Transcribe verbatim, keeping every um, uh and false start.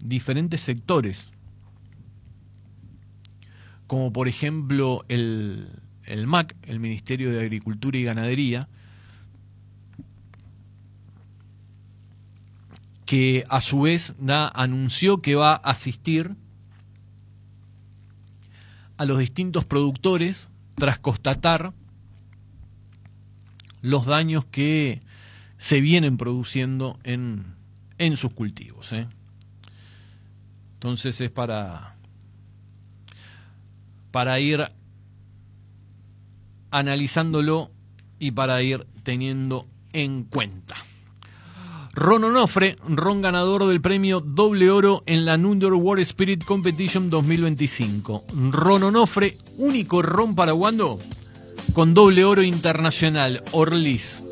diferentes sectores, como por ejemplo el, el M A C, el Ministerio de Agricultura y Ganadería, que a su vez da, anunció que va a asistir a los distintos productores tras constatar los daños que se vienen produciendo en, en sus cultivos, ¿eh? Entonces es para, para ir analizándolo y para ir teniendo en cuenta. Ron Onofre, ron ganador del premio Doble Oro en la Nundor World Spirit Competition dos mil veinticinco. Ron Onofre, único ron paraguano con doble oro internacional, Orlis.